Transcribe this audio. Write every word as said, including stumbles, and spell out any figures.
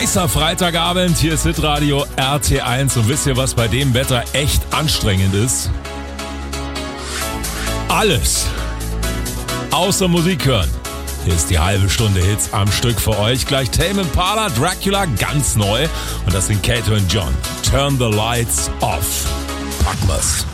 heißer Freitagabend, hier ist Hitradio R T eins und wisst ihr, was bei dem Wetter echt anstrengend ist? Alles außer Musik hören. Hier ist die halbe Stunde Hits am Stück für euch. Gleich Tame Impala, Dracula, ganz neu. Und das sind Kato und John. Turn the lights off. Packen wir's.